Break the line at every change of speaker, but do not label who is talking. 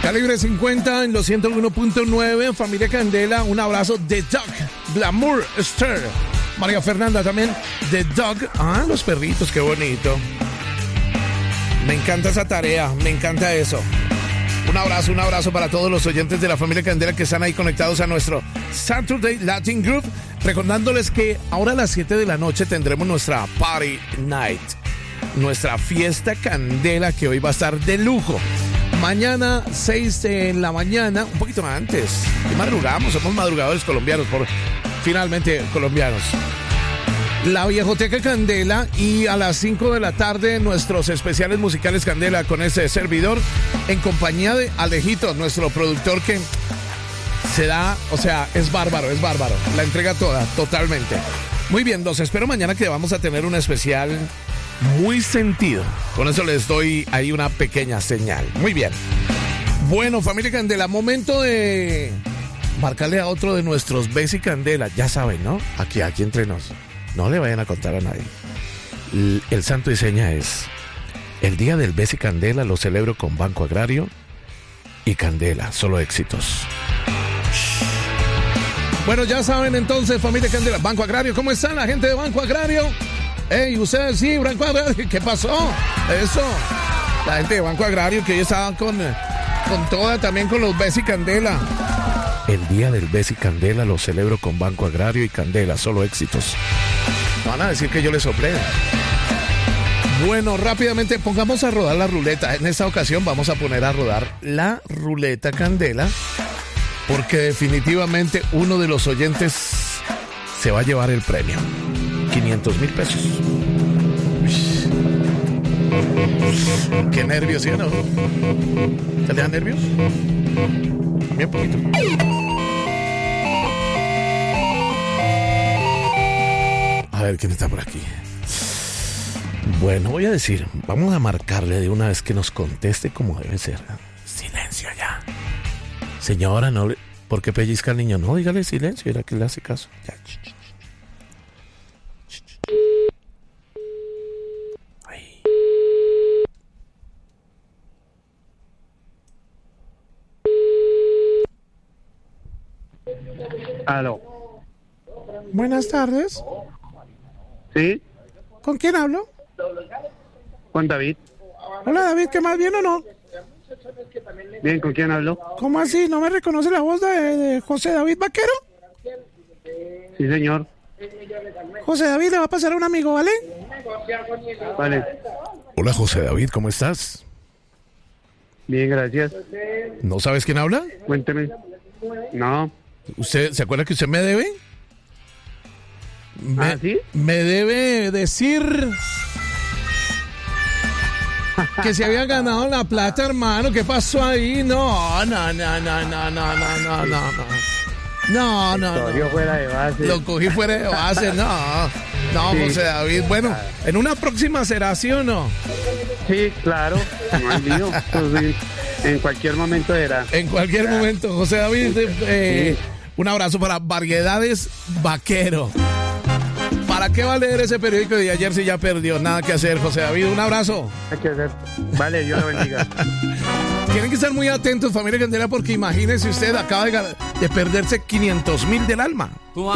Calibre 50 en los 101.9. Familia Candela, un abrazo de Doug Glamour Stir. María Fernanda también de Doug. Ah, los perritos, qué bonito. Me encanta esa tarea, me encanta eso. Un abrazo para todos los oyentes de la Familia Candela que están ahí conectados a nuestro Saturday Latin Group. Recordándoles que ahora a las 7 de la noche tendremos nuestra Party Night, nuestra fiesta Candela, que hoy va a estar de lujo. Mañana 6 de la mañana, un poquito antes. Y madrugamos, somos madrugadores colombianos, finalmente colombianos. La Viejoteca Candela, y a las 5 de la tarde nuestros especiales musicales Candela con ese servidor en compañía de Alejito, nuestro productor, que se da, o sea, es bárbaro, la entrega toda, totalmente. Muy bien, los espero mañana, que vamos a tener un especial muy sentido. Con eso les doy ahí una pequeña señal. Muy bien. Bueno, Familia Candela, momento de marcarle a otro de nuestros Besi Candela. Ya saben, ¿no? Aquí entre nos. No le vayan a contar a nadie. El santo y seña es: el día del Besi Candela lo celebro con Banco Agrario y Candela, solo éxitos. Bueno, ya saben entonces, Familia Candela. Banco Agrario, ¿cómo están la gente de Banco Agrario? Ey, ustedes sí, Banco Agrario, ¿qué pasó? Eso, la gente de Banco Agrario que hoy estaban con toda, también con los Besi Candela. El día del Besi Candela lo celebro con Banco Agrario y Candela, solo éxitos. Van a decir que yo les soplé. Bueno, rápidamente pongamos a rodar la ruleta. En esta ocasión vamos a poner a rodar la ruleta Candela, porque definitivamente uno de los oyentes se va a llevar el premio. 500,000 pesos. Qué nervios, ¿sí o no? ¿Se le dan nervios? Bien poquito. A ver quién está por aquí. Bueno, voy a decir, vamos a marcarle de una vez que nos conteste como debe ser. Silencio ya. Señora, no le... ¿Por qué pellizca al niño? No, dígale silencio, era que le hace caso. Ya. Ahí.
Aló.
Buenas tardes.
¿Sí?
¿Con quién hablo?
Con David.
Hola, David, ¿qué más, bien o no?
Bien, ¿con quién hablo?
¿Cómo así? ¿No me reconoce la voz de José David Vaquero?
Sí, señor.
José David, le va a pasar a un amigo, ¿vale?
Vale.
Hola, José David, ¿cómo estás?
Bien, gracias.
¿No sabes quién habla?
Cuénteme. No.
¿Usted se acuerda que usted me debe?
¿Sí?
Me debe decir que se había ganado la plata, hermano. ¿Qué pasó ahí? No.
Cogió fuera de base.
Lo cogí fuera de base, no, sí. José David. Bueno, en una próxima será, ¿sí o no?
Sí, claro. No hay lío. Pues, en cualquier momento era.
En cualquier momento, José David.
Sí.
Un abrazo para Variedades Vaquero. ¿Para qué va a leer ese periódico de ayer si ya perdió? Nada que hacer, José David. Un abrazo.
Hay que hacer. Vale, Dios lo bendiga.
Tienen que estar muy atentos, Familia Candela, porque imagínense usted, acaba de perderse 500,000 del alma.